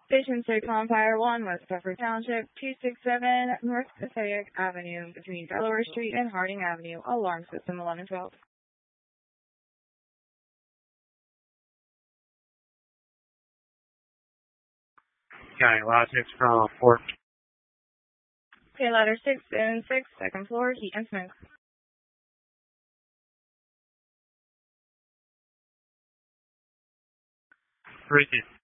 Station 6 on Fire 1, West Puffer Township, 267 North Passaic Avenue, between Delaware Street and Harding Avenue. Alarm system 1112. County Lot 6 from 4. Okay, ladder 6 and 6, second floor, heat and smoke. Freaking.